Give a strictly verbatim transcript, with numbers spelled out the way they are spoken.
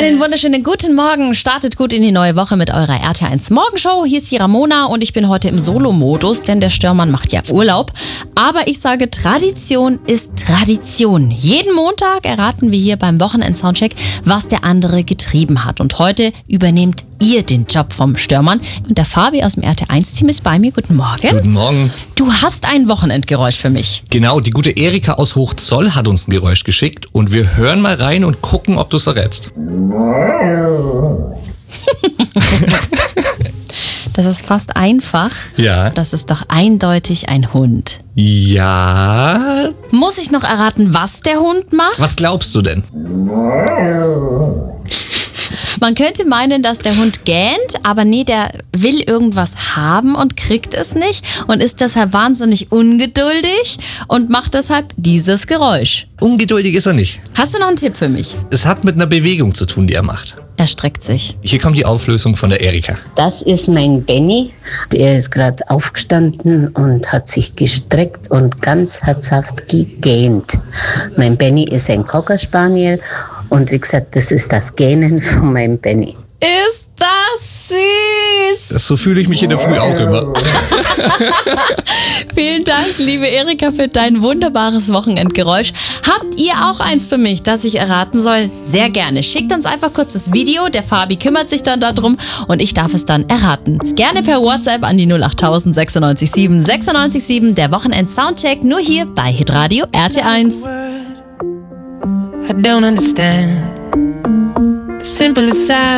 Einen wunderschönen guten Morgen. Startet gut in die neue Woche mit eurer R T eins Morgenshow. Hier ist die Ramona und ich bin heute im Solo-Modus, denn der Störmann macht ja Urlaub. Aber ich sage, Tradition ist Tradition. Jeden Montag erraten wir hier beim Wochenend-Soundcheck, was der andere getrieben hat. Und heute übernehmt ihr den Job vom Störmann. Und der Fabi aus dem R T eins Team ist bei mir. Guten Morgen. Guten Morgen. Du hast ein Wochenendgeräusch für mich. Genau, die gute Erika aus Hochzoll hat uns ein Geräusch geschickt und wir hören mal rein und gucken, ob du es errätst. Das ist fast einfach. Ja. Das ist doch eindeutig ein Hund. Ja. Muss ich noch erraten, was der Hund macht? Was glaubst du denn? Man könnte meinen, dass der Hund gähnt, aber nee, der will irgendwas haben und kriegt es nicht und ist deshalb wahnsinnig ungeduldig und macht deshalb dieses Geräusch. Ungeduldig ist er nicht. Hast du noch einen Tipp für mich? Es hat mit einer Bewegung zu tun, die er macht. Er streckt sich. Hier kommt die Auflösung von der Erika. Das ist mein Benny. Der ist gerade aufgestanden und hat sich gestreckt und ganz herzhaft gegähnt. Mein Benny ist ein Cocker Spaniel und wie gesagt, das ist das Gähnen von meinem Benny. Ist das süß! Das, so fühle ich mich in der Früh auch immer. Vielen Dank, liebe Erika, für dein wunderbares Wochenendgeräusch. Habt ihr auch eins für mich, das ich erraten soll? Sehr gerne. Schickt uns einfach kurz das Video, der Fabi kümmert sich dann darum und ich darf es dann erraten. Gerne per WhatsApp an die null acht null null sechs neun sieben sechs neun sieben, der Wochenend-Soundcheck, nur hier bei Hitradio R T eins. I don't understand the simplest sound.